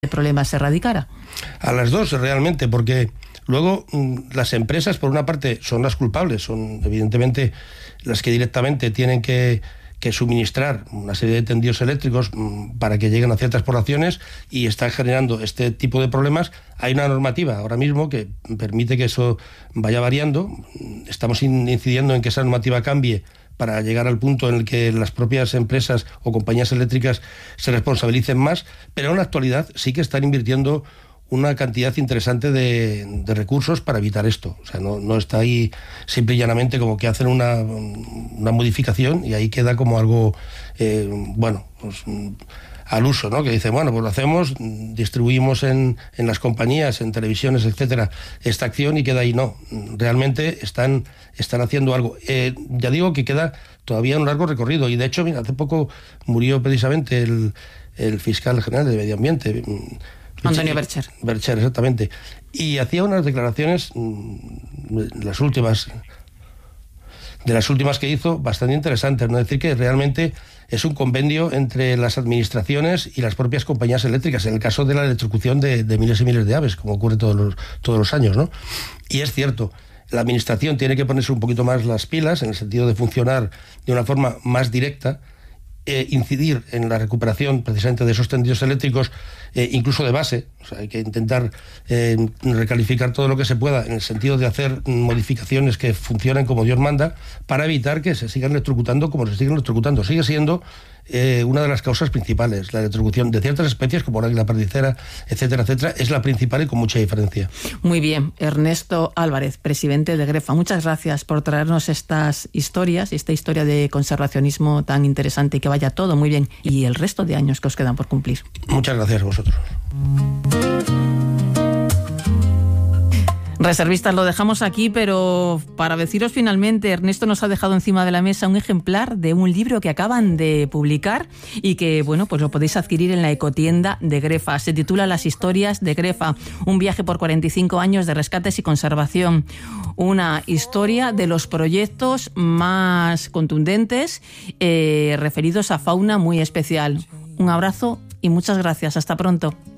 problema se erradicara? A las dos, realmente, porque luego las empresas, por una parte, son las culpables, son evidentemente las que directamente tienen que suministrar una serie de tendidos eléctricos para que lleguen a ciertas poblaciones y están generando este tipo de problemas. Hay una normativa ahora mismo que permite que eso vaya variando. Estamos incidiendo en que esa normativa cambie para llegar al punto en el que las propias empresas o compañías eléctricas se responsabilicen más, pero en la actualidad sí que están invirtiendo una cantidad interesante de recursos para evitar esto. O sea, no está ahí simple y llanamente como que hacen una modificación y ahí queda como algo, pues al uso, ¿no? Que dicen, bueno, pues lo hacemos, distribuimos en las compañías, en televisiones, etcétera, esta acción y queda ahí. No, realmente están haciendo algo. Ya digo que queda todavía un largo recorrido y de hecho, mira, hace poco murió precisamente el fiscal general de Medio Ambiente, Antonio Bercher. Bercher, exactamente. Y hacía unas declaraciones, de las últimas que hizo, bastante interesantes, ¿no? Es decir, que realmente es un convenio entre las administraciones y las propias compañías eléctricas, en el caso de la electrocución de miles y miles de aves, como ocurre todos los años, ¿no? Y es cierto, la administración tiene que ponerse un poquito más las pilas, en el sentido de funcionar de una forma más directa, incidir en la recuperación precisamente de esos tendidos eléctricos, incluso de base. O sea, hay que intentar recalificar todo lo que se pueda en el sentido de hacer modificaciones que funcionen como Dios manda para evitar que se sigan electrocutando como se siguen electrocutando. Sigue siendo una de las causas principales. La electrocución de ciertas especies como la águila pardicera, etcétera, etcétera, es la principal y con mucha diferencia. Muy bien. Ernesto Álvarez, presidente de GREFA, muchas gracias por traernos estas historias, esta historia de conservacionismo tan interesante y que vaya todo muy bien y el resto de años que os quedan por cumplir. Muchas gracias a vosotros. Reservistas, lo dejamos aquí, pero para deciros finalmente, Ernesto nos ha dejado encima de la mesa un ejemplar de un libro que acaban de publicar y que, bueno, pues lo podéis adquirir en la ecotienda de GREFA. Se titula Las historias de GREFA, un viaje por 45 años de rescates y conservación. Una historia de los proyectos más contundentes referidos a fauna muy especial. Un abrazo y muchas gracias. Hasta pronto.